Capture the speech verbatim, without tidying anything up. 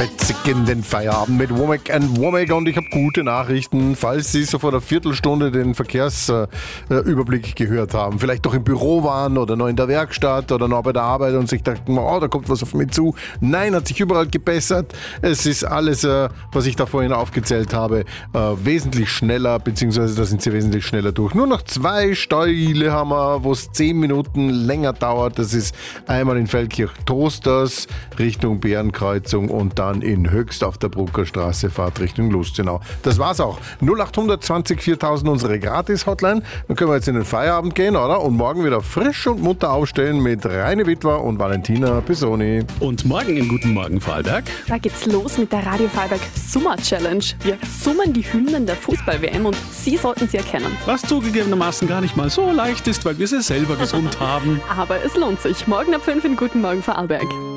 fetzigen den Feierabend mit Womack and Womack und ich habe gute Nachrichten, falls Sie so vor einer Viertelstunde den Verkehrsüberblick äh, gehört haben, vielleicht doch im Büro waren oder noch in der Werkstatt oder noch bei der Arbeit und sich dachten, oh, da kommt was auf mich zu. Nein, hat sich überall gebessert. Es ist alles, äh, was ich da vorhin aufgezählt habe, äh, wesentlich schneller, beziehungsweise da sind Sie wesentlich schneller durch. Nur noch zwei Steuile haben wir, wo es zehn Minuten länger dauert. Das ist einmal in Feldkirch-Trosters Richtung Bärenkreuzung und dann in Höchst auf der Bruckerstraße Fahrt Richtung Lustenau. Das war's auch. null acht zwanzig viertausend unsere Gratis-Hotline. Dann können wir jetzt in den Feierabend gehen, oder? Und morgen wieder frisch und munter aufstehen mit Reine Witwer und Valentina Pisoni. Und morgen im Guten Morgen Vorarlberg. Da geht's los mit der Radio Vorarlberg Summer Challenge. Wir summen die Hymnen der Fußball-W M und Sie sollten sie erkennen. Was zugegebenermaßen gar nicht mal so leicht ist, weil wir sie selber gesummt haben. Aber es lohnt sich. Morgen ab fünf in Guten Morgen Vorarlberg.